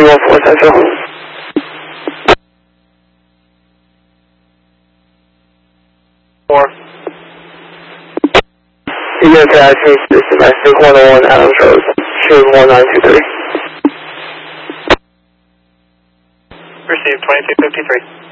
314 Central. ETA taxi, this is domestic 101 Adams Road, stream 1923. Received 2253.